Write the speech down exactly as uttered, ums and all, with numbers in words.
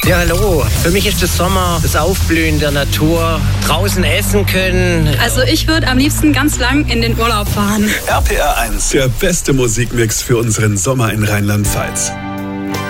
Ja, hallo. Für mich ist das Sommer das Aufblühen der Natur, draußen essen können. Also ich würde am liebsten ganz lang in den Urlaub fahren. R P R eins, der beste Musikmix für unseren Sommer in Rheinland-Pfalz.